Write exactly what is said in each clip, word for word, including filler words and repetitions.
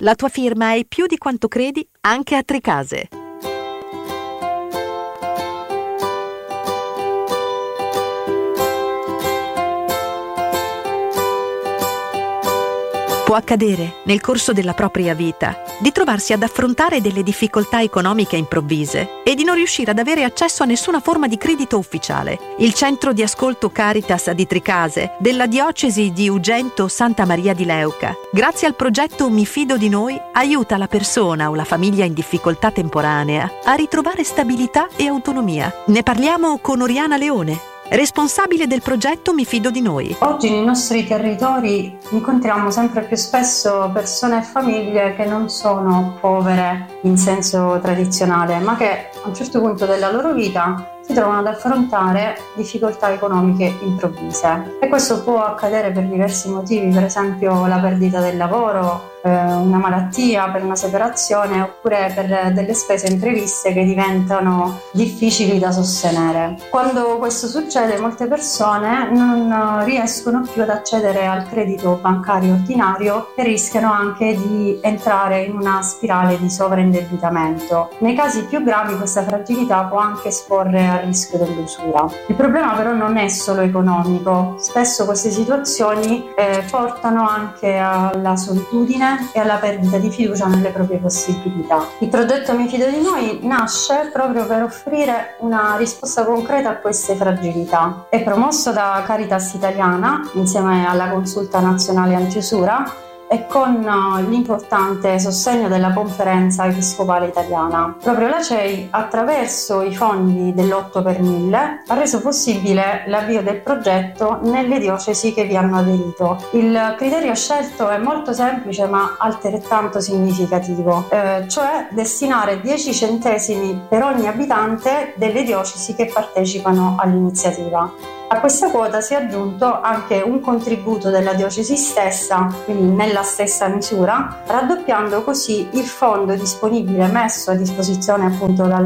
La tua firma è più di quanto credi anche a Tricase. Può accadere, nel corso della propria vita, di trovarsi ad affrontare delle difficoltà economiche improvvise e di non riuscire ad avere accesso a nessuna forma di credito ufficiale. Il centro di ascolto Caritas di Tricase, della diocesi di Ugento Santa Maria di Leuca, grazie al progetto Mi Fido di Noi, aiuta la persona o la famiglia in difficoltà temporanea a ritrovare stabilità e autonomia. Ne parliamo con Oriana Leone, responsabile del progetto Mi Fido di Noi. Oggi nei nostri territori incontriamo sempre più spesso persone e famiglie che non sono povere in senso tradizionale, ma che a un certo punto della loro vita si trovano ad affrontare difficoltà economiche improvvise. E questo può accadere per diversi motivi, per esempio la perdita del lavoro, una malattia, per una separazione, oppure per delle spese impreviste che diventano difficili da sostenere. Quando questo succede, molte persone non riescono più ad accedere al credito bancario ordinario e rischiano anche di entrare in una spirale di sovraindebitamento. Nei casi più gravi questa fragilità può anche esporre al rischio dell'usura. Il problema però non è solo economico, spesso queste situazioni eh, portano anche alla solitudine e alla perdita di fiducia nelle proprie possibilità. Il progetto Mi Fido di Noi nasce proprio per offrire una risposta concreta a queste fragilità. È promosso da Caritas Italiana insieme alla Consulta Nazionale Antiusura e con l'importante sostegno della Conferenza Episcopale Italiana. Proprio la C E I, attraverso i fondi dell'otto per mille, ha reso possibile l'avvio del progetto nelle diocesi che vi hanno aderito. Il criterio scelto è molto semplice ma altrettanto significativo, eh, cioè destinare dieci centesimi per ogni abitante delle diocesi che partecipano all'iniziativa. A questa quota si è aggiunto anche un contributo della diocesi stessa, quindi nella stessa misura, raddoppiando così il fondo disponibile messo a disposizione appunto dal,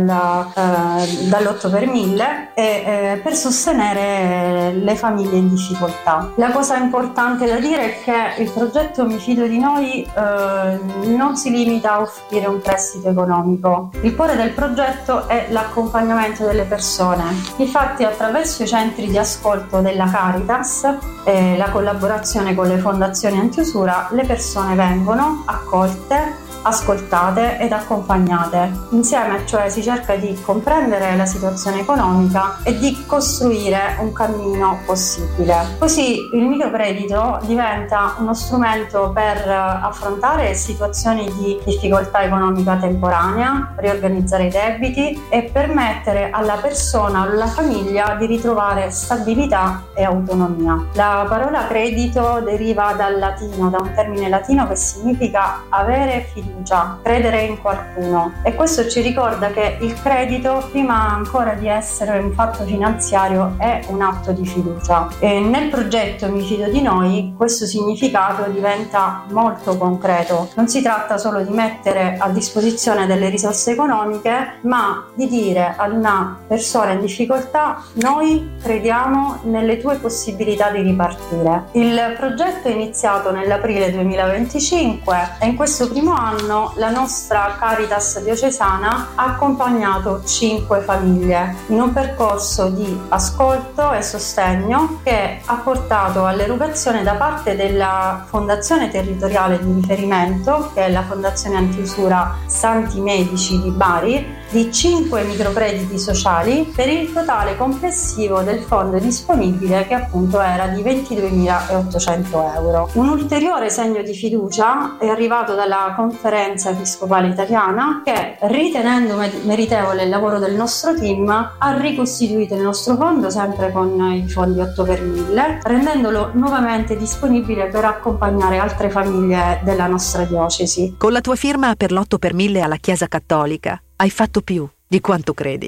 eh, dall'otto per mille e, eh, per sostenere le famiglie in difficoltà. La cosa importante da dire è che il progetto Mi Fido di Noi eh, non si limita a offrire un prestito economico. Il cuore del progetto è l'accompagnamento delle persone. Infatti, attraverso i centri di ascolto della Caritas e la collaborazione con le fondazioni antiusura, le persone vengono accolte, ascoltate ed accompagnate. Insieme, cioè, si cerca di comprendere la situazione economica e di costruire un cammino possibile. Così il microcredito diventa uno strumento per affrontare situazioni di difficoltà economica temporanea, riorganizzare i debiti e permettere alla persona o alla famiglia di ritrovare stabilità e autonomia. La parola credito deriva dal latino, da un termine latino che significa avere fiducia, credere in qualcuno, e questo ci ricorda che il credito, prima ancora di essere un fatto finanziario, è un atto di fiducia. E nel progetto Mi Fido di Noi questo significato diventa molto concreto. Non si tratta solo di mettere a disposizione delle risorse economiche, ma di dire ad una persona in difficoltà: noi crediamo nelle tue possibilità di ripartire. Il progetto è iniziato nell'aprile duemilaventicinque e in questo primo anno la nostra Caritas diocesana ha accompagnato cinque famiglie in un percorso di ascolto e sostegno che ha portato all'erogazione da parte della fondazione territoriale di riferimento, che è la Fondazione Antiusura Santi Medici di Bari, di cinque microcrediti sociali per il totale complessivo del fondo disponibile, che appunto era di ventiduemilaottocento euro. Un ulteriore segno di fiducia è arrivato dalla Conferenza Episcopale Italiana che, ritenendo meritevole il lavoro del nostro team, ha ricostituito il nostro fondo sempre con i fondi otto per mille, rendendolo nuovamente disponibile per accompagnare altre famiglie della nostra diocesi. Con la tua firma per l'otto per mille alla Chiesa Cattolica hai fatto più di quanto credi.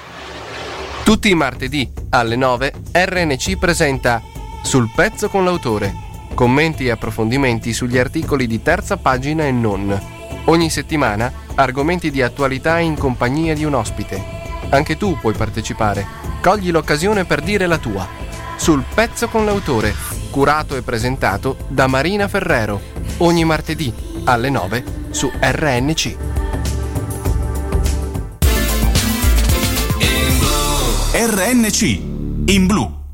Tutti i martedì alle nove R N C presenta Sul pezzo con l'autore, commenti e approfondimenti sugli articoli di terza pagina e non. Ogni settimana argomenti di attualità in compagnia di un ospite. Anche tu puoi partecipare. Cogli l'occasione per dire la tua. Sul pezzo con l'autore, curato e presentato da Marina Ferrero, ogni martedì alle nove su R N C. R N C in blu.